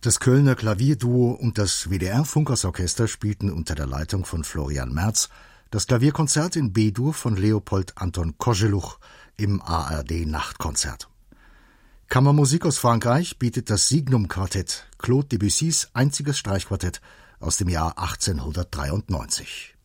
Das Kölner Klavierduo und das WDR-Funkersorchester spielten unter der Leitung von Florian Merz das Klavierkonzert in B-Dur von Leopold Anton Koželuch im ARD-Nachtkonzert. Kammermusik aus Frankreich bietet das Signum-Quartett, Claude Debussys einziges Streichquartett aus dem Jahr 1893.